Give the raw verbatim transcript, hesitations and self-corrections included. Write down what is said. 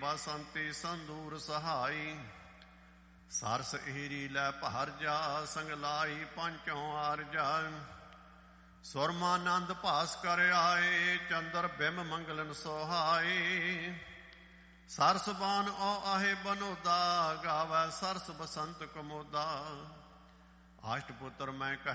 ਬਸੰਤੀ ਸੰਦੂਰ ਸਹਾਈ। ਸਰਸ ਹੀਰੀ ਲੈ ਭਾਰ ਜਾ ਸੰਗ ਲਾਈ ਪੰਚੋਂ ਆਰਜਾ। ਸੁਰਮਾਨੰਦ ਭਾਸ ਕਰ ਆਏ ਚੰਦਰ ਬਿਮ ਮੰਗਲਨ ਸੁਹਾਏ। ਸਰਸ ਬਾਨ ਓ ਆਹੇ ਬਨੋਦਾ ਗਾਵੈ ਸਰਸ ਬਸੰਤ ਕਮੋਦਾ। ਅਸ਼ਟ ਪੁੱਤਰ ਮੈਂ